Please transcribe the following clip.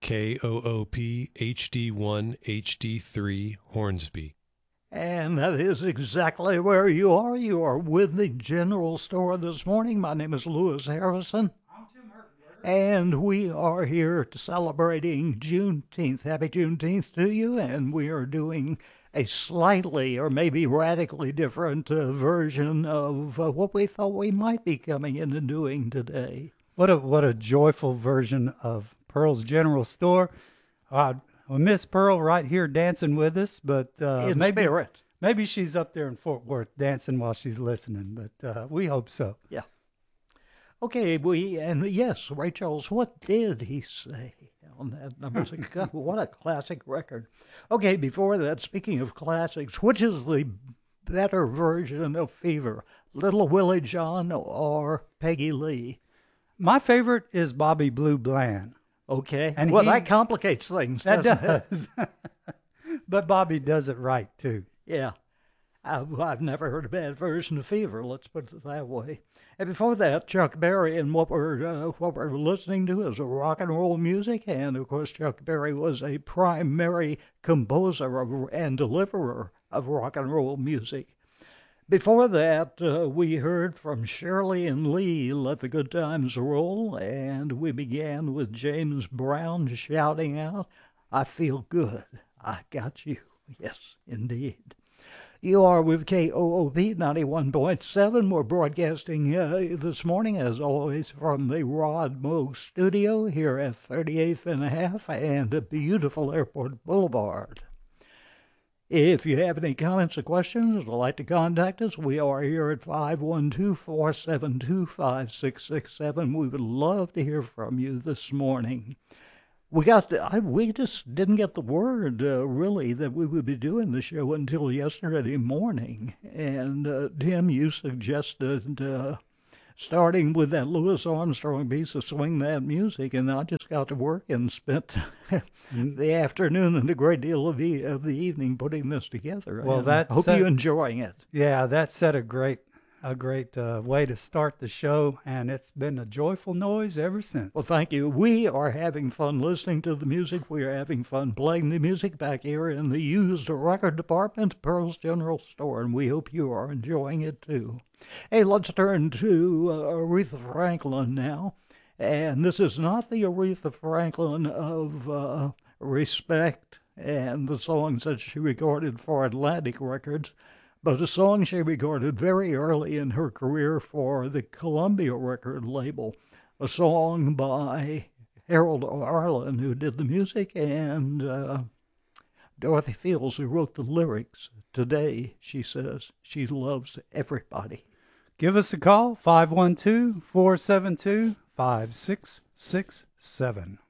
KOOP HD1 HD3 Hornsby. And that is exactly where you are. You are with the General Store this morning. My name is Lewis Harrison. I'm Tim Hurtenberger. And we are here celebrating Juneteenth. Happy Juneteenth to you. And we are doing a slightly or maybe radically different version of what we thought we might be coming in and doing today. What a joyful version of Pearl's General Store. Miss Pearl right here dancing with us, but in spirit. Maybe she's up there in Fort Worth dancing while she's listening, but we hope so. Yeah. Okay, yes, Ray Charles, what did he say on that number? God, what a classic record. Okay, before that, speaking of classics, which is the better version of Fever, Little Willie John or Peggy Lee? My favorite is Bobby Blue Bland. Okay, and that complicates things. That does. But Bobby does it right, too. Yeah. I've never heard a bad version of Fever, let's put it that way. And before that, Chuck Berry, and what we're listening to is rock and roll music, and of course Chuck Berry was a primary composer and deliverer of rock and roll music. Before that, we heard from Shirley and Lee, Let the Good Times Roll, and we began with James Brown shouting out, I feel good, I got you. Yes, indeed. You are with KOOP 91.7. We're broadcasting this morning, as always, from the Rod Moog studio here at 38th and a half and beautiful Airport Boulevard. If you have any comments or questions or would like to contact us, we are here at 512-472-5667. We would love to hear from you this morning. We just didn't get the word, really, that we would be doing the show until yesterday morning. And, Tim, you suggested starting with that Louis Armstrong piece of Swing That Music, and I just got to work and spent the afternoon and a great deal of the evening putting this together. Well, hope you're enjoying it. Yeah, that set a great way to start the show, and it's been a joyful noise ever since. Well, thank you. We are having fun listening to the music. We are having fun playing the music back here in the used record department, Pearl's General Store, and we hope you are enjoying it too. Hey, let's turn to Aretha Franklin now. And this is not the Aretha Franklin of Respect and the songs that she recorded for Atlantic Records, but a song she recorded very early in her career for the Columbia record label, a song by Harold Arlen, who did the music, and Dorothy Fields, who wrote the lyrics. Today, she says, she loves everybody. Give us a call, 512-472-5667.